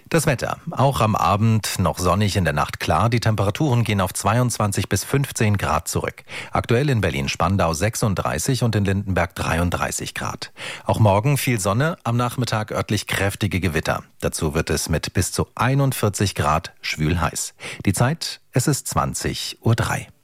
Das Wetter. Auch am Abend noch sonnig, in der Nacht klar. Die Temperaturen gehen auf 22 bis 15 Grad zurück. Aktuell in Berlin-Spandau 36 und in Lindenberg 33 Grad. Auch morgen viel Sonne, am Nachmittag örtlich kräftige Gewitter. Dazu wird es mit bis zu 41 Grad schwül heiß. Die Zeit, es ist 20:03 Uhr.